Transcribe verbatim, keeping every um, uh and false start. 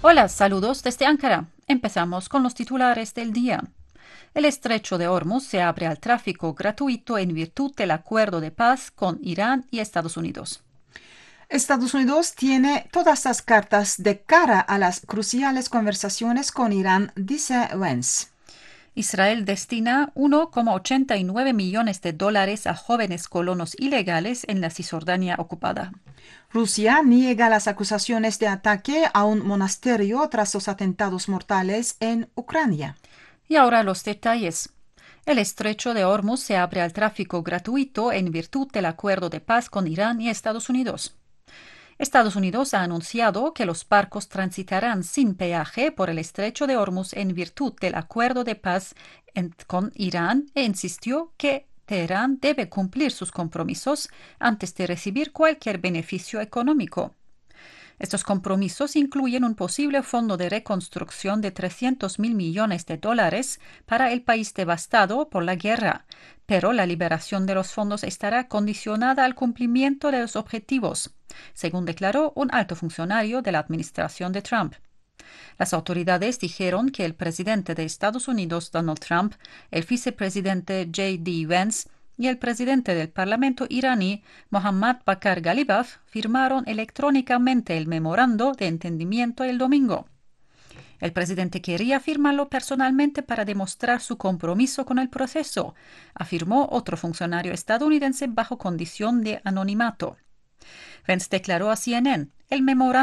Hola, saludos desde Ankara. Empezamos con los titulares del día. El estrecho de Hormuz se abre al tráfico gratuito en virtud del acuerdo de paz con Irán y Estados Unidos. Estados Unidos tiene todas las cartas de cara a las cruciales conversaciones con Irán, dice Vance. Israel destina uno coma ochenta y nueve millones de dólares a jóvenes colonos ilegales en la Cisjordania ocupada. Rusia niega las acusaciones de ataque a un monasterio tras los atentados mortales en Ucrania. Y ahora los detalles. El estrecho de Hormuz se abre al tráfico gratuito en virtud del acuerdo de paz con Irán y Estados Unidos. Estados Unidos ha anunciado que los barcos transitarán sin peaje por el estrecho de Hormuz en virtud del acuerdo de paz en- con Irán e insistió que Teherán debe cumplir sus compromisos antes de recibir cualquier beneficio económico. Estos compromisos incluyen un posible fondo de reconstrucción de trescientos mil millones de dólares para el país devastado por la guerra, pero la liberación de los fondos estará condicionada al cumplimiento de los objetivos, según declaró un alto funcionario de la administración de Trump. Las autoridades dijeron que el presidente de Estados Unidos, Donald Trump, el vicepresidente J D. Vance y el presidente del Parlamento iraní, Mohammad Bakr Ghalibaf, firmaron electrónicamente el memorando de entendimiento el domingo. El presidente quería firmarlo personalmente para demostrar su compromiso con el proceso, afirmó otro funcionario estadounidense bajo condición de anonimato. Vance declaró a C N N: el memorando